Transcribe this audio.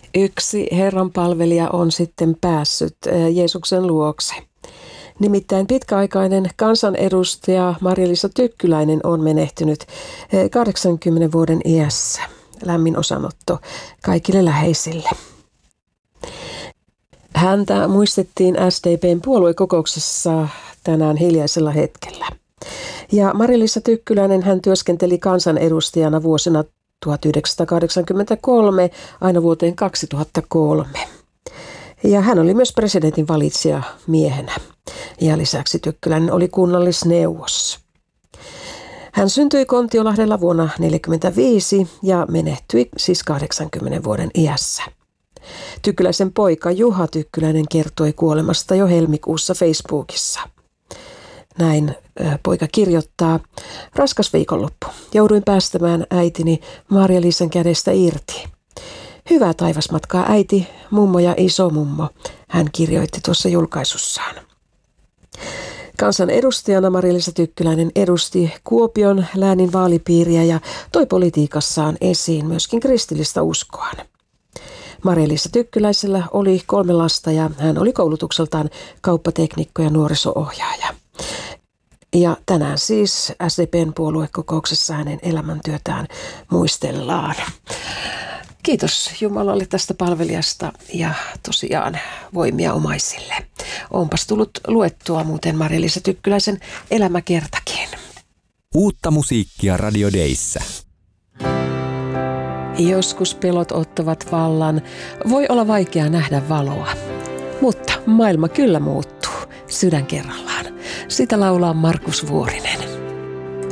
Yksi Herran palvelija on sitten päässyt Jeesuksen luokse. Nimittäin pitkäaikainen kansanedustaja Marja-Liisa Tykkyläinen on menehtynyt 80 vuoden iässä. Lämmin osanotto kaikille läheisille. Häntä muistettiin SDP:n puoluekokouksessa tänään hiljaisella hetkellä. Ja Marja-Liisa Tykkyläinen hän työskenteli kansanedustajana vuosina 1983 aina vuoteen 2003. Ja hän oli myös presidentin valitsija miehenä. Ja lisäksi Tykkyläinen oli kunnallisneuvos. Hän syntyi Kontiolahdella vuonna 1945 ja menehtyi siis 80 vuoden iässä. Tykkyläisen poika Juha Tykkyläinen kertoi kuolemasta jo helmikuussa Facebookissa. Näin poika kirjoittaa: raskas viikonloppu. Jouduin päästämään äitini Marja-Liisan kädestä irti. Hyvää taivasmatkaa äiti, mummo ja isomummo, hän kirjoitti tuossa julkaisussaan. Kansanedustajana Marja-Liisa Tykkyläinen edusti Kuopion läänin vaalipiiriä ja toi politiikassaan esiin myöskin kristillistä uskoaan. Marja-Liisa Tykkyläisellä oli 3 lasta ja hän oli koulutukseltaan kauppateknikko ja nuoriso-ohjaaja. Ja tänään siis SDP:n puoluekokouksessa hänen elämäntyötään muistellaan. Kiitos Jumalalle tästä palvelijasta ja tosiaan voimia omaisille. Onpas tullut luettua muuten Marja-Liisa Tykkyläisen elämäkertakin. Uutta musiikkia Radio Dayssä. Joskus pelot ottavat vallan. Voi olla vaikea nähdä valoa. Mutta maailma kyllä muuttuu. Sydän kerrallaan. Sitä laulaa Markus Vuorinen.